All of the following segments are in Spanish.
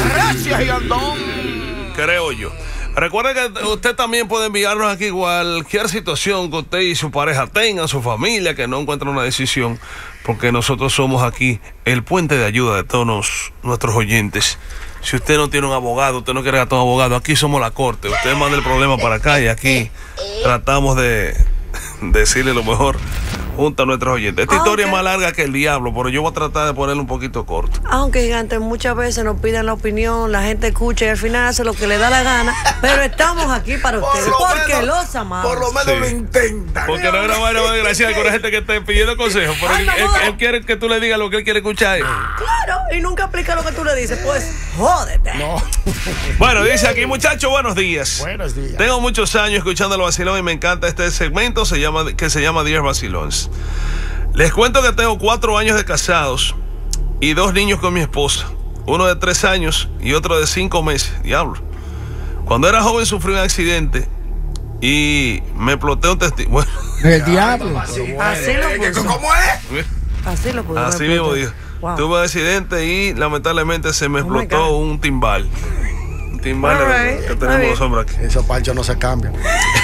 Gracias, Gigantón. Creo yo. Recuerden que usted también puede enviarnos aquí cualquier situación que usted y su pareja tengan, su familia, que no encuentren una decisión, porque nosotros somos aquí el puente de ayuda de todos nuestros oyentes. Si usted no tiene un abogado, usted no quiere gastar un abogado, aquí somos la corte. Usted manda el problema para acá y aquí tratamos de decirle lo mejor junto a nuestros oyentes. Esta historia es más larga que el diablo, pero yo voy a tratar de ponerlo un poquito corto. Aunque, Gigante, muchas veces nos piden la opinión, la gente escucha y al final hace lo que le da la gana, pero estamos aquí para ustedes, porque los amamos. Por lo menos lo intentan. Porque no es una vaina más desgraciada con la gente que esté pidiendo consejos, pero él quiere que tú le digas lo que él quiere escuchar. Claro, y nunca aplica lo que tú le dices, pues jódete. No. Bueno, dice aquí, muchachos, buenos días. Buenos días. Tengo muchos años escuchando el vacilón y me encanta este segmento que se llama 10 Vacilones. Les cuento que tengo 4 años de casados y 2 niños con mi esposa. Uno de 3 años y otro de 5 meses. Diablo. Cuando era joven sufrí un accidente y me exploté un testículo. Bueno. El diablo. Así lo puso. ¿Cómo es? Así lo puso. Así mismo dijo. Wow. Tuve un accidente y lamentablemente se me my explotó God. un timbal. Un timbal All right, que tenemos los hombres aquí. Esos panchos no se cambian.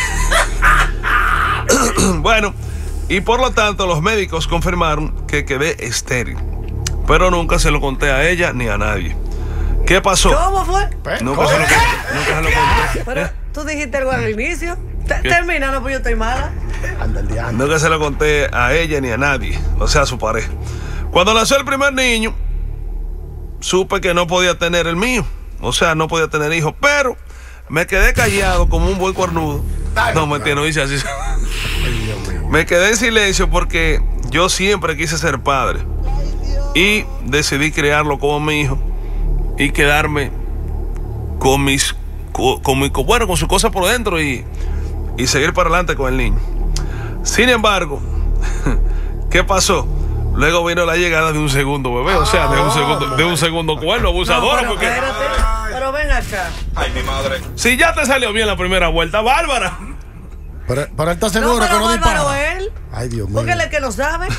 Bueno, y por lo tanto los médicos confirmaron que quedé estéril, pero nunca se lo conté a ella ni a nadie. ¿Qué pasó? ¿Cómo fue? Nunca se lo conté. Pero tú dijiste algo al inicio. Termina, no, pues yo estoy mala. Anda el diablo. Nunca se lo conté a ella ni a nadie, o sea, a su pareja. Cuando nació el primer niño, supe que no podía tener el mío, o sea, no podía tener hijos, pero me quedé callado como un buen cornudo. No, mentira, no dice así. Me quedé en silencio porque yo siempre quise ser padre y decidí criarlo como mi hijo y quedarme con con su cosa por dentro y seguir para adelante con el niño. Sin embargo, ¿qué pasó? Luego vino la llegada de un segundo bebé, o sea, de un segundo cuerno, abusadora, No, pero porque espérate, pero ven acá. Ay, mi madre. si ya te salió bien la primera vuelta, Bárbara. Pero él está No, seguro que pero no bárbaro dispara. él. Ay, Dios mío. Porque él es el que no sabe.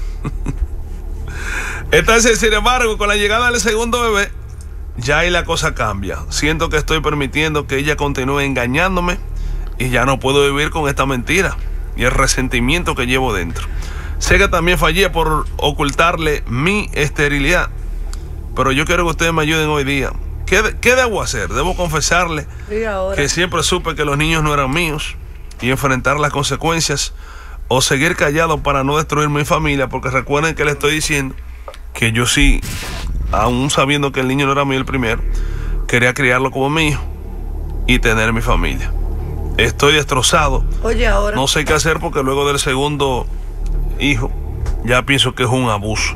Entonces, sin embargo, con la llegada del segundo bebé, ya ahí la cosa cambia. Siento que estoy permitiendo que ella continúe engañándome y ya no puedo vivir con esta mentira y el resentimiento que llevo dentro. Sé que también fallé por ocultarle mi esterilidad, pero yo quiero que ustedes me ayuden hoy día. ¿Qué debo hacer? Debo confesarle Y ahora. que siempre supe que los niños no eran míos y enfrentar las consecuencias, o seguir callado para no destruir mi familia, porque recuerden que le estoy diciendo que yo sí, aún sabiendo que el niño no era mío el primero, quería criarlo como mi hijo y tener mi familia. Estoy destrozado. Oye, ahora. No sé qué hacer porque luego del segundo hijo ya pienso que es un abuso.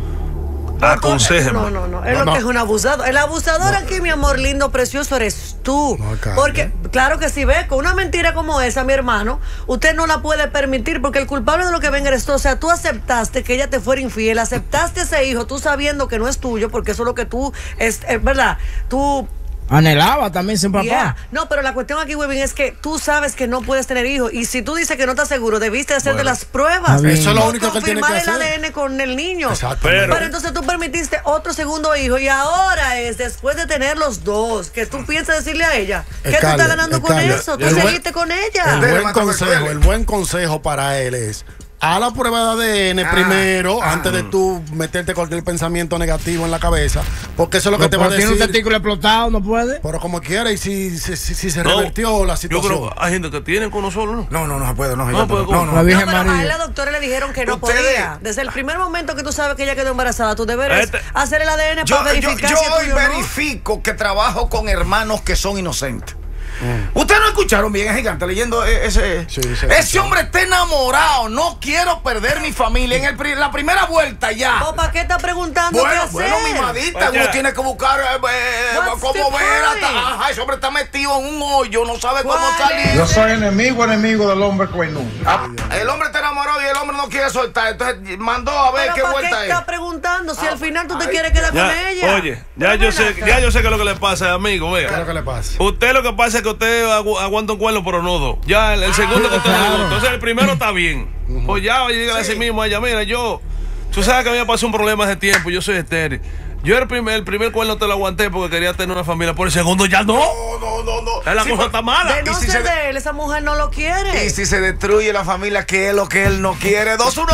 Aconséjeme. No. Es lo que es un abusador. El abusador aquí, mi amor lindo, precioso, eres tú. No, Carmen. Porque, claro que si ves, con una mentira como esa, mi hermano, usted no la puede permitir porque el culpable de lo que venga eres tú. O sea, tú aceptaste que ella te fuera infiel, aceptaste ese hijo, tú sabiendo que no es tuyo, porque eso es lo que tú, es verdad, tú... Anhelaba también sin papá. Yeah. No, pero la cuestión aquí, Webin, es que tú sabes que no puedes tener hijos. Y si tú dices que no estás seguro, debiste hacerte las pruebas. Está bien. Eso es lo O único que él tiene que confirmar el hacer. ADN con el niño. Exacto. Pero- Pero entonces tú permitiste otro segundo hijo y ahora es después de tener los dos que tú piensas decirle a ella que tú Carmen, estás ganando con Carmen, eso. Tú el buen- seguiste con ella. El buen consejo para él es: haz la prueba de ADN primero, antes de tú meterte cualquier pensamiento negativo en la cabeza, porque eso es lo que te va a Tiene un decir. testículo explotado, no puede. Pero como quiera, y si se No, revertió la Yo situación. creo que hay gente que tiene con nosotros, ¿no? No se puede, No, pues, ¿cómo? La No, Virgen pero a él María. la doctora le dijeron que no Ustedes- podía. Desde el primer momento que tú sabes que ella quedó embarazada, tú deberes hacer el ADN Yo, para verificar yo si es hoy tuyo o no. verifico que trabajo con hermanos que son inocentes. Ustedes no escucharon bien, es gigante, leyendo ese. Sí, ese hombre está enamorado. No quiero perder mi familia. En la primera vuelta ya. ¿O para qué está preguntando qué Bueno, hacer? bueno, mi madita, Oye. uno tiene que buscar What's cómo the ver point? hasta. Ajá, ese hombre está metido en un hoyo, no sabe cómo ¿Cuál salir. es? Yo soy enemigo del hombre cuernudo. El hombre está enamorado y el hombre no quiere soltar. Entonces mandó a ver Pero qué ¿para vuelta qué es. está preguntando si al final tú te quieres quedar con ella? Oye, ya Pero yo ven sé, acá. ya yo sé que es lo que le pasa, amigo. ¿Qué es lo Vea. que le pasa? Usted lo que pasa es que usted aguanta un cuerno, pero no dos. Ya el segundo que usted le gusta. Entonces el primero está bien. Pues ya, dígale a sí mismo a ella, mira, tú sabes que a mí me pasó un problema hace tiempo, yo soy estéril. Yo el primer cuerno te lo aguanté porque quería tener una familia. Por el segundo ya no. No. La cosa está mala. De no ser de él, esa mujer no lo quiere. Y si se destruye la familia, ¿qué es lo que él no quiere?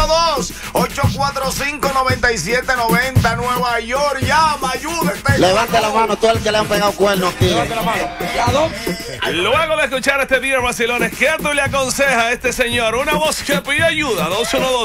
212-845-9790, Nueva York. Llama, ayúdate. Levanta la mano todo el que le han pegado cuernos aquí. Levanta la mano. Luego de escuchar este día, vacilones, ¿qué tú le aconsejas a este señor? Una voz que pide ayuda. 212